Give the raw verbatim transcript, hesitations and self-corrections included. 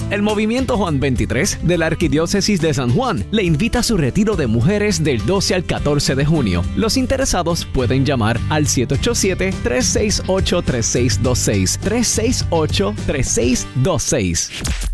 El Movimiento Juan veintitrés de la Arquidiócesis de San Juan le invita a su retiro de mujeres del doce al catorce de junio. Los interesados pueden llamar al siete ocho siete, tres seis ocho, tres seis dos seis, tres seis ocho, tres seis dos seis.